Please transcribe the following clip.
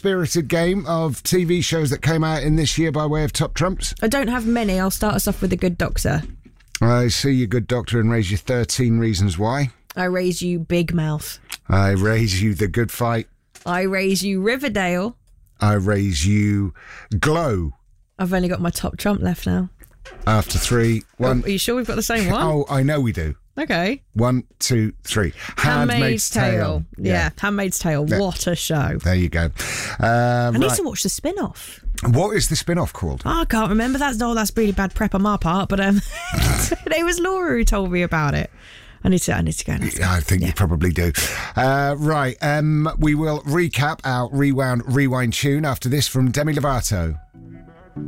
spirited game of TV shows that came out in this year by way of Top Trumps? I don't have many. I'll start us off with The Good Doctor. I see you, Good Doctor, and raise you 13 reasons why. I raise you Big Mouth. I raise you The Good Fight. I raise you Riverdale. I raise you Glow. I've only got my top trump left now. After 3, 1. Are you sure we've got the same one? Oh, I know we do. Okay. 1, 2, 3. Handmaid's Tale. Yeah, Handmaid's Tale. Yeah. What a show. There you go. I need to watch the spin-off. What is the spin-off called? Oh, I can't remember. That's really bad prep on my part, but it was Laura who told me about it. I need to go. And I think you probably do. Right. We will recap our rewind tune after this from Demi Lovato.